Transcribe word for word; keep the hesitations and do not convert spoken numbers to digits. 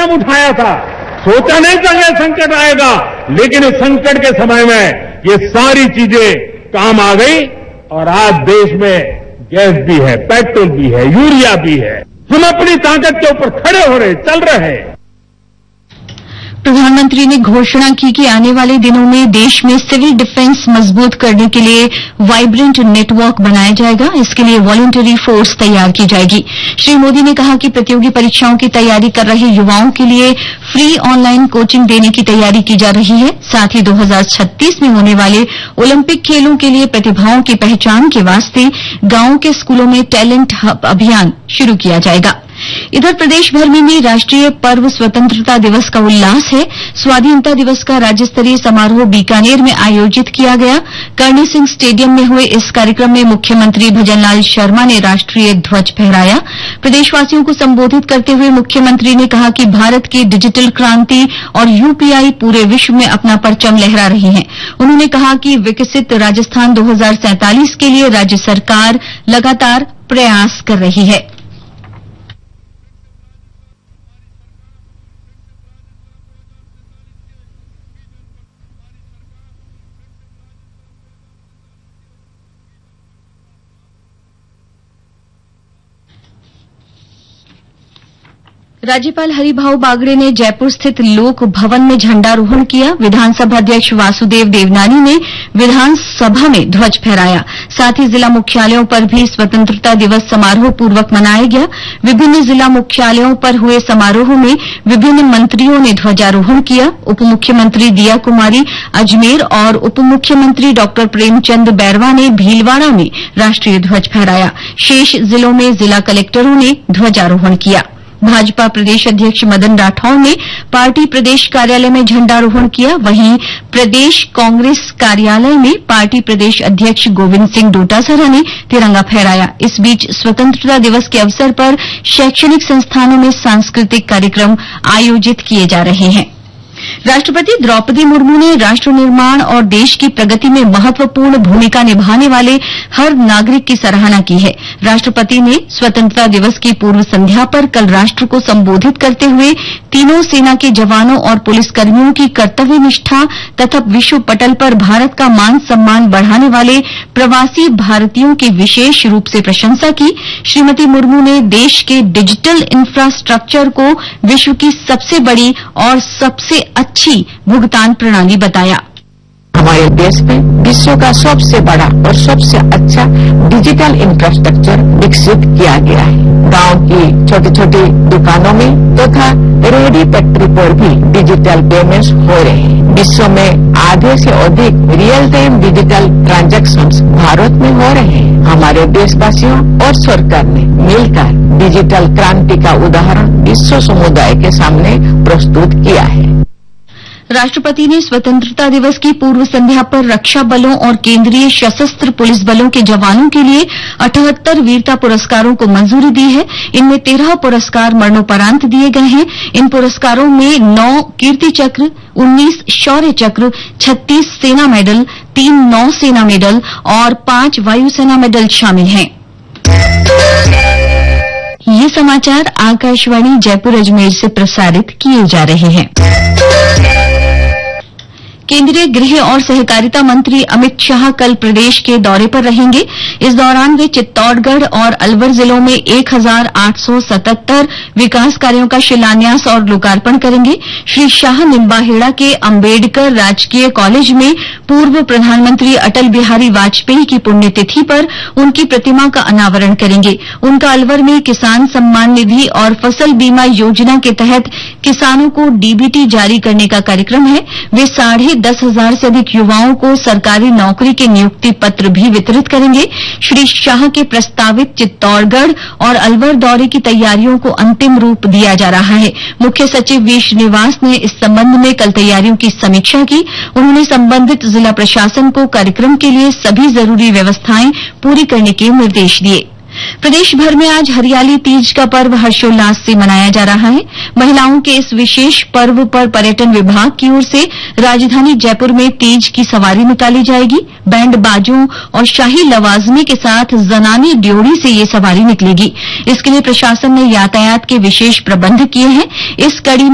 कदम उठाया था, सोचा नहीं था यह संकट आएगा, लेकिन इस संकट के समय में ये सारी चीजें काम आ गई और आज देश में गैस भी है, पेट्रोल भी है, यूरिया भी है। हम अपनी ताकत के ऊपर खड़े हो रहे, चल रहे हैं। प्रधानमंत्री ने घोषणा की कि आने वाले दिनों में देश में सिविल डिफेंस मजबूत करने के लिए वाइब्रेंट नेटवर्क बनाया जाएगा। इसके लिए वॉलंटरी फोर्स तैयार की जाएगी। श्री मोदी ने कहा कि प्रतियोगी परीक्षाओं की तैयारी कर रहे युवाओं के लिए फ्री ऑनलाइन कोचिंग देने की तैयारी की जा रही है। साथ ही दो हज़ार छत्तीस में होने वाले ओलंपिक खेलों के लिए प्रतिभाओं की पहचान के वास्ते गांवों के स्कूलों में टैलेंट हब अभियान शुरू किया जाएगा। इधर प्रदेश भर में भी राष्ट्रीय पर्व स्वतंत्रता दिवस का उल्लास है। स्वाधीनता दिवस का राज्य स्तरीय समारोह बीकानेर में आयोजित किया गया। करणी सिंह स्टेडियम में हुए इस कार्यक्रम में मुख्यमंत्री भजनलाल शर्मा ने राष्ट्रीय ध्वज फहराया। प्रदेशवासियों को संबोधित करते हुए मुख्यमंत्री ने कहा कि भारत की डिजिटल क्रांति और यूपीआई पूरे विश्व में अपना परचम लहरा रही है। उन्होंने कहा कि विकसित राजस्थान दो हज़ार सैंतालीस के लिए राज्य सरकार लगातार प्रयास कर रही है। राज्यपाल हरिभाऊ बागड़े ने जयपुर स्थित लोक भवन में झंडारोहण किया। विधानसभा अध्यक्ष वासुदेव देवनानी ने विधानसभा में ध्वज फहराया। साथ ही जिला मुख्यालयों पर भी स्वतंत्रता दिवस समारोह पूर्वक मनाया गया। विभिन्न जिला मुख्यालयों पर हुए समारोह में विभिन्न मंत्रियों ने ध्वजारोहण किया। उप मुख्यमंत्री दिया कुमारी अजमेर और उप मुख्यमंत्री डॉ प्रेमचंद बैरवा ने भीलवाड़ा में राष्ट्रीय ध्वज फहराया। शेष जिलों में जिला कलेक्टरों ने ध्वजारोहण किया। भाजपा प्रदेश अध्यक्ष मदन राठौर ने पार्टी प्रदेश कार्यालय में झंडारोहण किया। वहीं प्रदेश कांग्रेस कार्यालय में पार्टी प्रदेश अध्यक्ष गोविंद सिंह डोटासरा ने तिरंगा फहराया। इस बीच स्वतंत्रता दिवस के अवसर पर शैक्षणिक संस्थानों में सांस्कृतिक कार्यक्रम आयोजित किए जा रहे हैं। राष्ट्रपति द्रौपदी मुर्मू ने राष्ट्र निर्माण और देश की प्रगति में महत्वपूर्ण भूमिका निभाने वाले हर नागरिक की सराहना की है। राष्ट्रपति ने स्वतंत्रता दिवस की पूर्व संध्या पर कल राष्ट्र को संबोधित करते हुए तीनों सेना के जवानों और पुलिसकर्मियों की कर्तव्य निष्ठा तथा विश्व पटल पर भारत का मान सम्मान बढ़ाने वाले प्रवासी भारतीयों की विशेष रूप से प्रशंसा की। श्रीमती मुर्मू ने देश के डिजिटल इंफ्रास्ट्रक्चर को विश्व की सबसे बड़ी और सबसे अच्छी भुगतान प्रणाली बताया। हमारे देश में विश्व का सबसे बड़ा और सबसे अच्छा डिजिटल इंफ्रास्ट्रक्चर विकसित किया गया है। गांव की छोटी छोटी दुकानों में तथा तो रेहड़ी पटरी पर भी डिजिटल पेमेंट्स हो रहे हैं। विश्व में आधे से अधिक real time digital transactions Bharat में हो रहे हैं। हमारे देशवासियों और सरकार ने मिलकर डिजिटल क्रांति का उदाहरण विश्व समुदाय के सामने प्रस्तुत किया है। राष्ट्रपति ने स्वतंत्रता दिवस की पूर्व संध्या पर रक्षा बलों और केंद्रीय सशस्त्र पुलिस बलों के जवानों के लिए अठहत्तर वीरता पुरस्कारों को मंजूरी दी है। इनमें तेरह पुरस्कार मरणोपरांत दिए गए हैं। इन पुरस्कारों में नौ कीर्ति चक्र, उन्नीस शौर्य चक्र, छत्तीस सेना मेडल, तीन नौसेना मेडल और पांच वायुसेना मेडल शामिल हैं। ये समाचार आकाशवाणी जयपुर अजमेर से प्रसारित किए जा रहे हैं। केंद्रीय गृह और सहकारिता मंत्री अमित शाह कल प्रदेश के दौरे पर रहेंगे। इस दौरान वे चित्तौड़गढ़ और अलवर जिलों में एक हजार आठ सौ सतहत्तर विकास कार्यों का शिलान्यास और लोकार्पण करेंगे। श्री शाह निम्बाहेड़ा के अंबेडकर राजकीय कॉलेज में पूर्व प्रधानमंत्री अटल बिहारी वाजपेयी की पुण्यतिथि पर उनकी प्रतिमा का अनावरण करेंगे। उनका अलवर में किसान सम्मान निधि और फसल बीमा योजना के तहत किसानों को डीबीटी जारी करने का कार्यक्रम है। वे साढ़े दस हजार से अधिक युवाओं को सरकारी नौकरी के नियुक्ति पत्र भी वितरित करेंगे। श्री शाह के प्रस्तावित चित्तौड़गढ़ और अलवर दौरे की तैयारियों को अंतिम रूप दिया जा रहा है। मुख्य सचिव वी श्रीनिवास ने इस संबंध में कल तैयारियों की समीक्षा की। उन्होंने संबंधित जिला प्रशासन को कार्यक्रम के लिए सभी जरूरी व्यवस्थाएं पूरी करने के निर्देश दिए। प्रदेश भर में आज हरियाली तीज का पर्व हर्षोल्लास से मनाया जा रहा है। महिलाओं के इस विशेष पर्व पर पर्यटन विभाग की ओर से राजधानी जयपुर में तीज की सवारी निकाली जाएगी। बैंड बाजों और शाही लवाजमे के साथ जनानी ड्योढ़ी से ये सवारी निकलेगी। इसके लिए प्रशासन ने यातायात के विशेष प्रबंध किए हैं। इस कड़ी